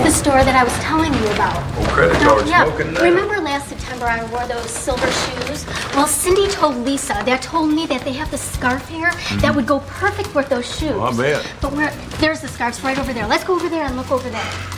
The store that I was telling you about. Oh, credit card smoking now. Remember last September I wore those silver shoes? Well, Cindy told Lisa that told me that they have the scarf here that would go perfect with those shoes. Oh, I bet. But there's the scarves right over there. Let's go over there and look over there.